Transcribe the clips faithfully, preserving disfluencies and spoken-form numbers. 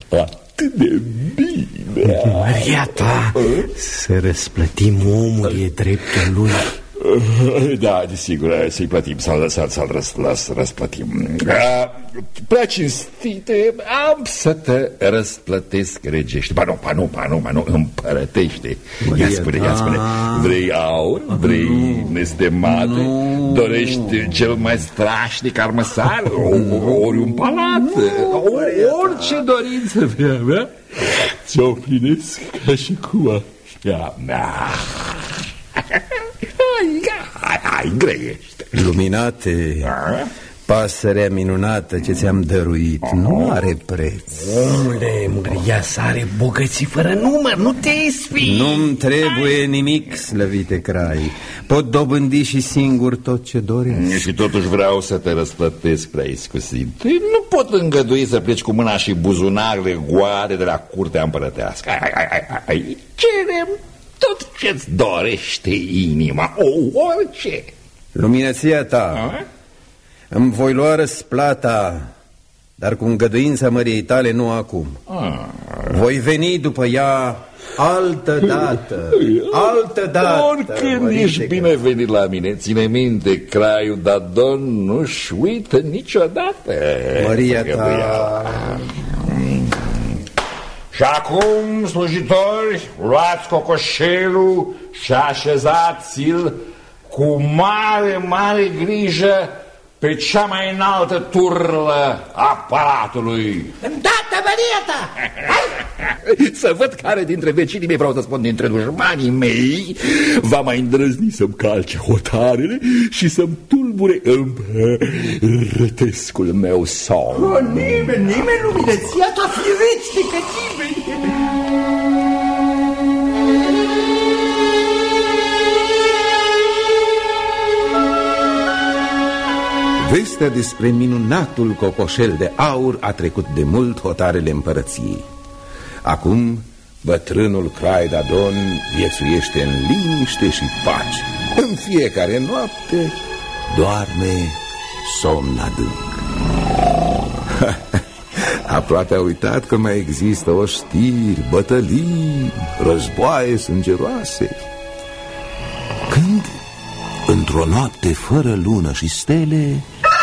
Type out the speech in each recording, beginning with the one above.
atât de bine. Maria ta, să răsplătim omul, e dreptul lui. Da, desigur, să-i plătim, să-l să să răs, răs, răsplătim. Prea cinstite, am să te răsplătesc regește. Ba nu, ba nu, ba nu, ba nu, împărătește. Ia spune, ia spune, vrei aur, vrei nestemate, dorești cel mai strașnic armăsar, ori un palat, orice dorință vrea mea, ți-o plinesc ca și cum așa mea. Hai, hai, grăiește. Luminate, pasărea minunată ce ți-am dăruit nu are preț. Omule, Maria sa are bogății fără număr, nu te ispi. Nu-mi trebuie nimic, slăvite Crai. Pot dobândi și singur tot ce doresc. Și totuși vreau să te răsplătesc prea iscusit. Nu pot îngădui să pleci cu mâna și buzunarele goale de la curtea împărătească. Hai, hai, hai, hai, hai. Cerem tot ce-ți dorește inima, o, orice. Luminăția ta, a? Îmi voi lua răsplata, dar cu îngăduința măriei tale nu acum. A. Voi veni după ea altă dată, altă dată. Oricând ești binevenit la mine, ține minte, Craiul Dadon nu-și uită niciodată. Măria ta... Și acum, slujitori, luați cocoșelul și așezați-l cu mare, mare grijă pe cea mai înaltă turlă a palatului. Îndată, Maria ta! Să văd care dintre vecinii mei, vreau să spun dintre dușmanii mei, va mai îndrăzni să-mi calce hotarele și să-mi tulbure împărătescul meu somn. O, nimeni, nimeni, luminăția ta, firește că nimeni. Vestea despre minunatul cocoșel de aur a trecut de mult hotarele împărăției. Acum bătrânul Crai Dadon viețuiește în liniște și pace. În fiecare noapte doarme somn adânc. Aproape a uitat că mai există oștiri, bătălii, războaie sângeroase. Când, într-o noapte fără lună și stele,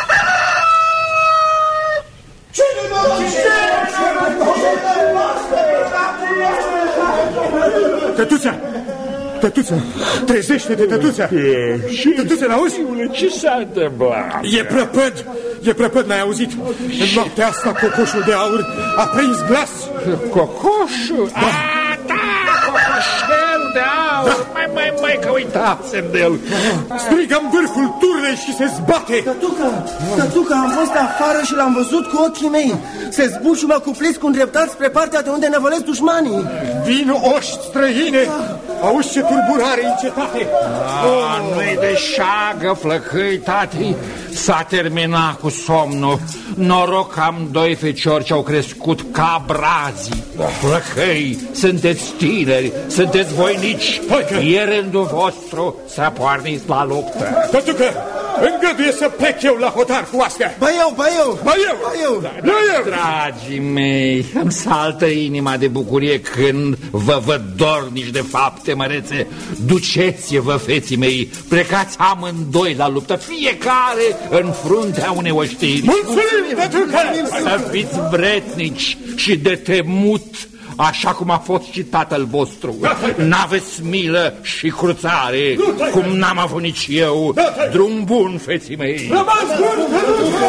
Tătuța! Tătuța! Trezește-te, Tătuța! Tătuța, l-auzi? Ce s-a întâmplat? E prăpăd! E prăpăd, n-ai auzit? În noaptea asta cocoșul de aur a prins glas. Cocoșul? Da. A, da, cocoșelul de aur! Da. Mai, mai, mai, că uitasem de el. Strigă în vârful turnei și se zbate. Tătuca, tătuca, am fost afară și l-am văzut cu ochii mei. Se zbur și mă cupliți cu îndreptat spre partea de unde năvălesc dușmanii. Vin oști străine. Auzi ce turburare în cetate. Ah, nu-i de șagă, flăcăi, tati. S-a terminat cu somnul. Noroc că am doi feciori ce au crescut ca brazii. Flăcăi, sunteți tineri, sunteți voinici. E rândul vostru să porniți la luptă. Tătucă, îngăduie să plec eu la hotar cu astea. Ba eu, ba eu, ba eu, ba eu, ba eu. Dragii mei, îmi saltă inima de bucurie când vă văd dornici de fapte mărețe. Duceți-vă, feții mei, plecați amândoi la luptă, fiecare în fruntea unei oștiri. Mulțumim, Tătucă! Să fiți vretnici și de temut, așa cum a fost și tatăl vostru. N-aveți milă și cruțare, cum n-am avut nici eu. Drum bun, feții mei. Rămas bun, Tătucă!